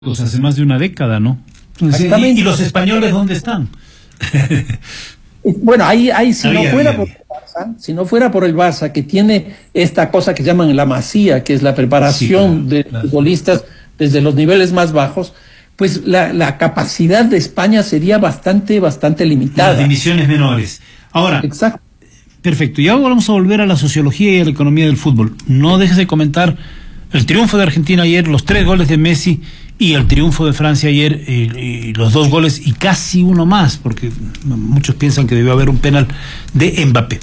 Pues hace más de una década, ¿no? Entonces, ¿y los españoles dónde están? Bueno, ahí si no fuera por el Barça, que tiene esta cosa que llaman la masía, que es la preparación de futbolistas desde los niveles más bajos, pues la capacidad de España sería bastante limitada. Las divisiones menores. Ahora, exacto. Perfecto, ya vamos a volver a la sociología y a la economía del fútbol. No dejes de comentar el triunfo de Argentina ayer, los 3 goles de Messi y el triunfo de Francia ayer, y los 2 goles y casi uno más, porque muchos piensan que debió haber un penal de Mbappé.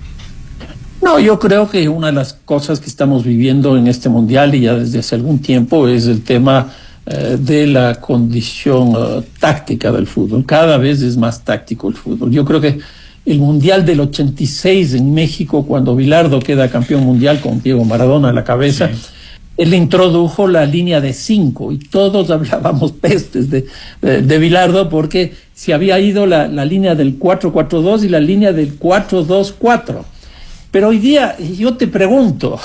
No, yo creo que una de las cosas que estamos viviendo en este mundial y ya desde hace algún tiempo es el tema de la condición táctica del fútbol. Cada vez es más táctico el fútbol. Yo creo que el mundial del 86 en México, cuando Bilardo queda campeón mundial con Diego Maradona a la cabeza, sí, él introdujo la línea de 5 y todos hablábamos pestes de Bilardo porque se había ido la línea del 4-4-2 y la línea del 4-2-4. Pero hoy día yo te pregunto,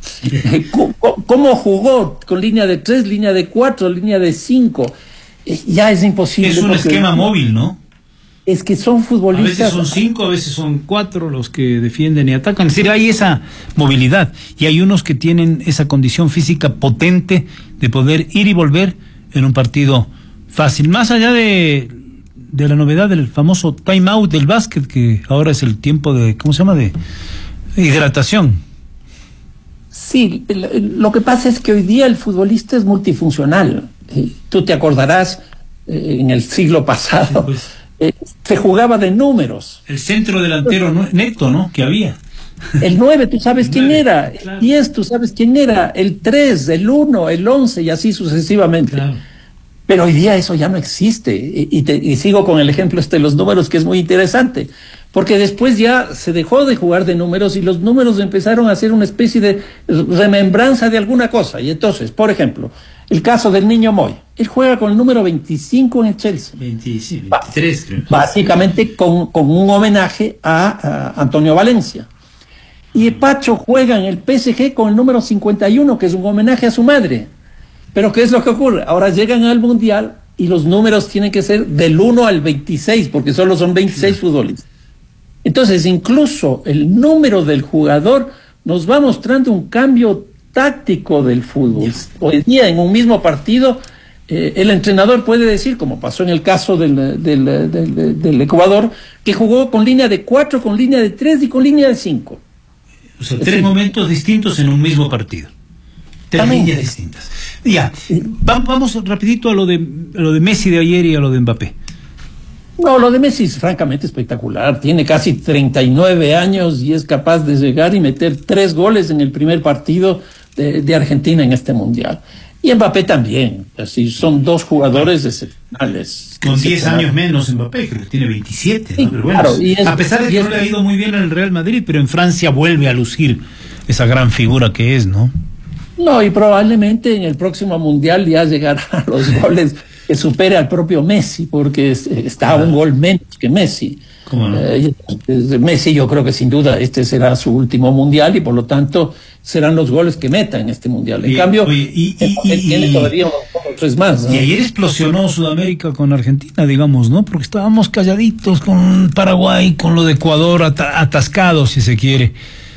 ¿cómo jugó con línea de 3, línea de 4, línea de 5? Ya es imposible. Es un esquema móvil, ¿no? Es que son futbolistas. A veces son 5, a veces son 4 los que defienden y atacan. Es decir, hay esa movilidad y hay unos que tienen esa condición física potente de poder ir y volver en un partido fácil. Más allá de la novedad del famoso time out del básquet, que ahora es el tiempo de, ¿cómo se llama?, de hidratación. Sí, lo que pasa es que hoy día el futbolista es multifuncional. Tú te acordarás, en el siglo pasado, sí, pues, se jugaba de números. El centro delantero neto, ¿no?, que había. El 9, tú sabes quién era. Claro. El 10, tú sabes quién era. El 3, el 1, el 11 y así sucesivamente. Claro. Pero hoy día eso ya no existe. Y sigo con el ejemplo de los números, que es muy interesante. Porque después ya se dejó de jugar de números y los números empezaron a ser una especie de remembranza de alguna cosa. Y entonces, por ejemplo, el caso del Niño Moy. Él juega con el número 25 en el Chelsea. 23, creo. Básicamente con un homenaje a Antonio Valencia. Y Pacho juega en el PSG con el número 51, que es un homenaje a su madre. Pero ¿qué es lo que ocurre? Ahora llegan al Mundial y los números tienen que ser del 1 al 26, porque solo son 26 futbolistas. Entonces, incluso el número del jugador nos va mostrando un cambio táctico del fútbol. Hoy día, en un mismo partido, el entrenador puede decir, como pasó en el caso del Ecuador, que jugó con línea de 4, con línea de 3 y con línea de 5. O sea, 3 momentos distintos en un mismo partido. 3 líneas distintas. Ya, vamos rapidito a lo de Messi de ayer y a lo de Mbappé. No, lo de Messi es francamente espectacular. Tiene casi 39 años y es capaz de llegar y meter 3 goles en el primer partido de Argentina en este mundial. Y Mbappé también. Así son 2 jugadores excepcionales. Con 10 años menos Mbappé, creo que tiene 27. Sí, ¿no? Pero bueno, claro, a pesar de que no le ha ido muy bien en el Real Madrid, pero en Francia vuelve a lucir esa gran figura que es, ¿no? No, y probablemente en el próximo mundial ya llegará a los goles que supere al propio Messi, porque está a un gol menos que Messi. ¿Cómo no? Messi, yo creo que sin duda este será su último mundial y por lo tanto serán los goles que meta en este mundial. En cambio, tiene todavía unos 3 más, ¿no? Y ayer explosionó Sudamérica con Argentina, digamos, ¿no? Porque estábamos calladitos con Paraguay, con lo de Ecuador atascados, si se quiere.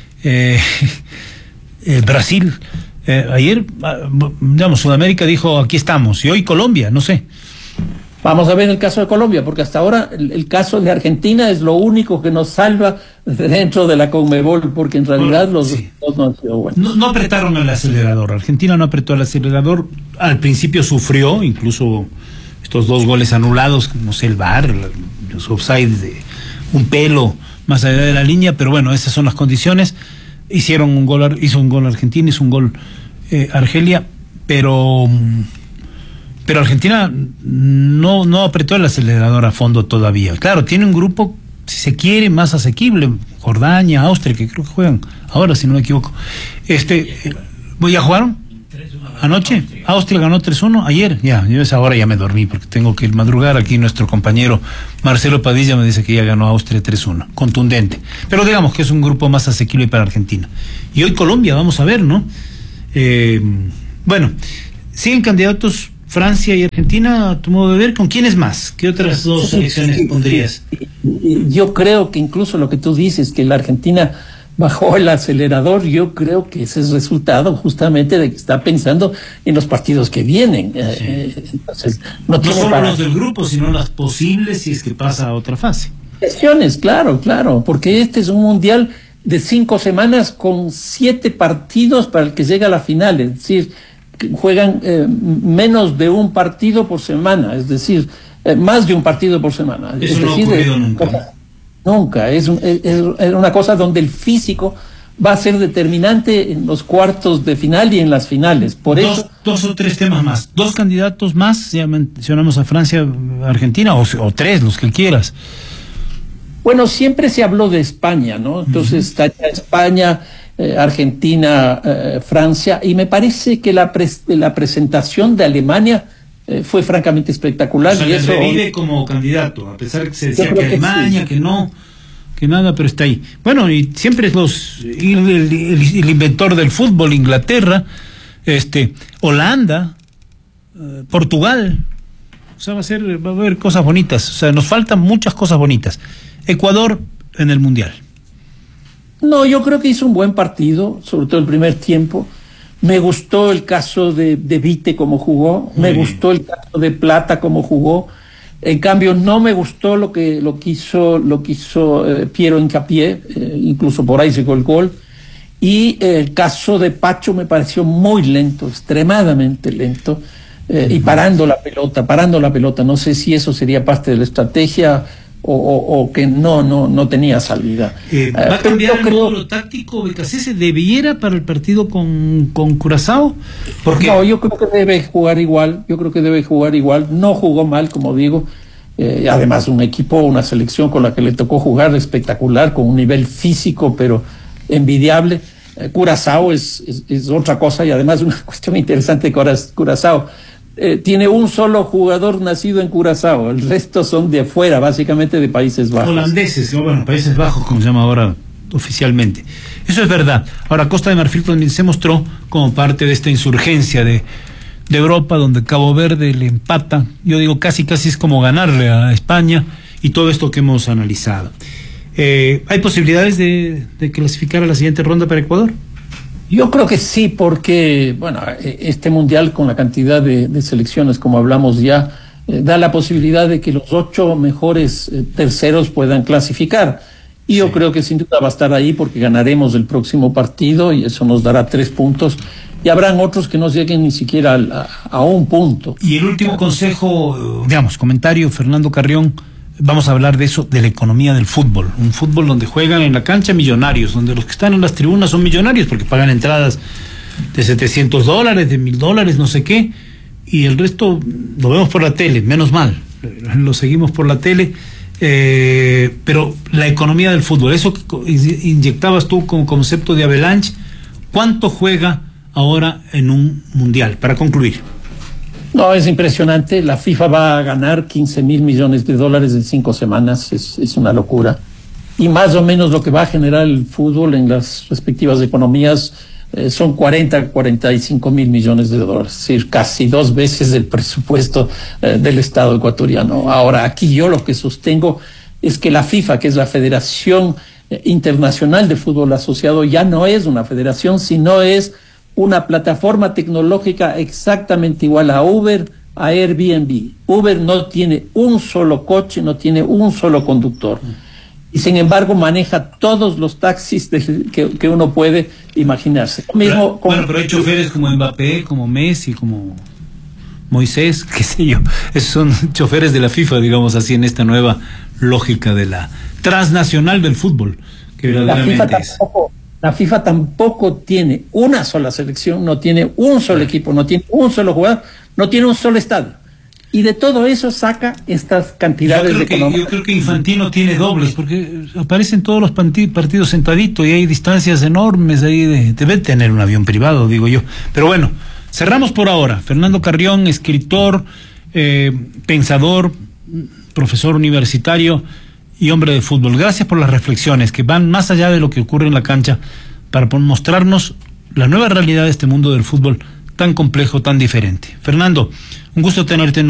Brasil. Ayer, digamos, Sudamérica dijo, aquí estamos, y hoy Colombia, no sé. Vamos a ver el caso de Colombia, porque hasta ahora el caso de Argentina es lo único que nos salva dentro de la Conmebol, porque en realidad los dos no han sido buenos. No apretaron el acelerador, Argentina no apretó el acelerador, al principio sufrió, incluso estos 2 goles anulados, no sé, el VAR, los offsides de un pelo más allá de la línea, pero bueno, esas son las condiciones. Hizo un gol Argentina, hizo un gol Argelia, pero Argentina no apretó el acelerador a fondo todavía. Claro, tiene un grupo, si se quiere, más asequible, Jordania, Austria, que creo que juegan ahora, si no me equivoco. ¿Ya jugaron? ¿Anoche? Austria ganó 3-1 ayer. Ya, yo a esa hora ya me dormí porque tengo que madrugar. Aquí nuestro compañero Marcelo Padilla me dice que ya ganó Austria 3-1. Contundente. Pero digamos que es un grupo más asequible para Argentina. Y hoy Colombia, vamos a ver, ¿no? Bueno, siguen candidatos Francia y Argentina, a tu modo de ver, ¿con quiénes más? ¿Qué otras dos selecciones pondrías? Yo creo que incluso lo que tú dices, que la Argentina bajó el acelerador, yo creo que ese es resultado justamente de que está pensando en los partidos que vienen. Entonces, no solo los del grupo, sino las posibles si es que pasa a otra fase. Cuestiones, claro, porque este es un mundial de 5 semanas con 7 partidos para el que llega a la final, es decir, juegan menos de un partido por semana, es decir, más de un partido por semana. Eso es no decir, ha ocurrido nunca. Nunca, es una cosa donde el físico va a ser determinante en los cuartos de final y en las finales. Por eso, dos o tres temas más, 2 candidatos más, ya mencionamos a Francia, Argentina, o 3, los que quieras. Bueno, siempre se habló de España, ¿no? Entonces está España, Argentina, Francia, y me parece que la presentación de Alemania fue francamente espectacular. O sea, y eso revive como candidato, a pesar de que se decía que Alemania, sí, que no, que nada, pero está ahí. Bueno, y siempre el inventor del fútbol, Inglaterra, Holanda, Portugal. O sea, va a haber cosas bonitas. O sea, nos faltan muchas cosas bonitas. Ecuador en el Mundial. No, yo creo que hizo un buen partido, sobre todo el primer tiempo. Me gustó el caso de Vite como jugó, me gustó el caso de Plata como jugó. En cambio, no me gustó lo que hizo Piero Hincapié, incluso por ahí llegó el gol. Y el caso de Pacho me pareció muy lento, extremadamente lento, y parando la pelota. No sé si eso sería parte de la estrategia o que no tenía salida. ¿Va a cambiar el módulo táctico Becasese? ¿Debiera para el partido con Curazao? Porque no, yo creo que debe jugar igual. No jugó mal, como digo. Además, una selección con la que le tocó jugar espectacular, con un nivel físico pero envidiable. Curazao es otra cosa, y además una cuestión interesante de Curazao. Tiene un solo jugador nacido en Curazao, el resto son de afuera, básicamente de Países Bajos. Holandeses, bueno, Países Bajos, como se llama ahora oficialmente. Eso es verdad. Ahora, Costa de Marfil también se mostró como parte de esta insurgencia de Europa, donde Cabo Verde le empata. Yo digo, casi es como ganarle a España, y todo esto que hemos analizado. ¿Hay posibilidades de clasificar a la siguiente ronda para Ecuador? Yo creo que sí, porque bueno, este mundial con la cantidad de selecciones, como hablamos ya, da la posibilidad de que los 8 mejores terceros puedan clasificar. Y yo creo que sin duda va a estar ahí, porque ganaremos el próximo partido y eso nos dará 3 puntos. Y habrán otros que no lleguen ni siquiera a un punto. Y el último consejo, comentario, Fernando Carrión. Vamos a hablar de eso, de la economía del fútbol. Un fútbol donde juegan en la cancha millonarios, donde los que están en las tribunas son millonarios porque pagan entradas de $700, de $1,000, no sé qué, y el resto lo vemos por la tele, menos mal, lo seguimos por la tele, pero la economía del fútbol, eso que inyectabas tú como concepto de Avalanche, ¿cuánto juega ahora en un mundial? Para concluir. No, es impresionante. La FIFA va a ganar $15,000 millones en 5 semanas. Es una locura. Y más o menos lo que va a generar el fútbol en las respectivas economías son 45 mil millones de dólares. Es decir, casi 2 veces el presupuesto del Estado ecuatoriano. Ahora, aquí yo lo que sostengo es que la FIFA, que es la Federación Internacional de Fútbol Asociado, ya no es una federación, sino es una plataforma tecnológica exactamente igual a Uber, a Airbnb. Uber no tiene un solo coche, no tiene un solo conductor. Y sin embargo maneja todos los taxis que uno puede imaginarse. Pero hay choferes como Mbappé, como Messi, como Moisés, qué sé yo. Esos son choferes de la FIFA, digamos así, en esta nueva lógica de la transnacional del fútbol. Que verdaderamente La FIFA tampoco tiene una sola selección, no tiene un solo equipo, no tiene un solo jugador, no tiene un solo estadio. Y de todo eso saca estas cantidades de economía. Yo creo que Infantino tiene dobles, porque aparecen todos los partidos sentaditos y hay distancias enormes ahí. Debe tener un avión privado, digo yo. Pero bueno, cerramos por ahora. Fernando Carrión, escritor, pensador, profesor universitario y hombre de fútbol. Gracias por las reflexiones que van más allá de lo que ocurre en la cancha para mostrarnos la nueva realidad de este mundo del fútbol tan complejo, tan diferente. Fernando, Un gusto tenerte.